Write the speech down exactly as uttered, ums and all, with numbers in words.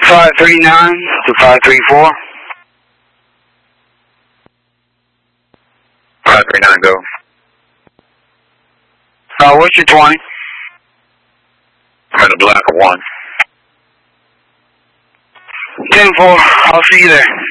five three nine to five three four. five three nine, go. Uh, what's your twenty? I'm in the black of one. ten four, I'll see you there.